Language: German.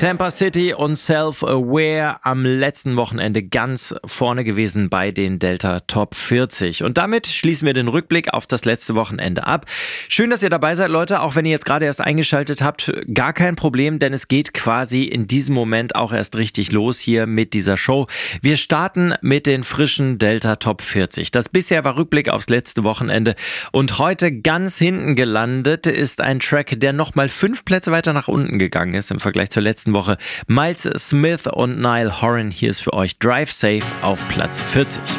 Tampa City und Self-Aware am letzten Wochenende ganz vorne gewesen bei den Delta Top 40. Und damit schließen wir den Rückblick auf das letzte Wochenende ab. Schön, dass ihr dabei seid, Leute. Auch wenn ihr jetzt gerade erst eingeschaltet habt, gar kein Problem, denn es geht quasi in diesem Moment auch erst richtig los hier mit dieser Show. Wir starten mit den frischen Delta Top 40. Das bisher war Rückblick aufs letzte Wochenende. Und heute ganz hinten gelandet ist ein Track, der nochmal 5 Plätze weiter nach unten gegangen ist im Vergleich zur letzten Woche. Miles Smith und Niall Horan, hier ist für euch Drive Safe auf Platz 40.